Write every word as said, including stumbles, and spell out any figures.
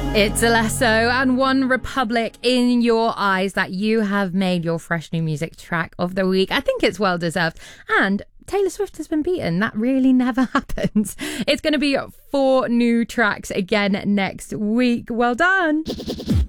It's Alesso and One Republic in Your Eyes that you have made your fresh new music track of the week. I think it's well deserved. And Taylor Swift has been beaten. That really never happens. It's going to be four new tracks again next week. Well done.